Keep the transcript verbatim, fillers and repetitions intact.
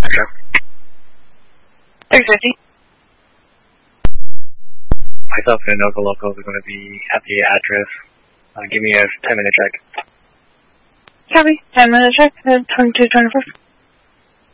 check. three fifty. Myself and Noka Locals are going to be at the address. Uh, give me a ten minute check. Copy. ten minute check. twenty-two twenty-four.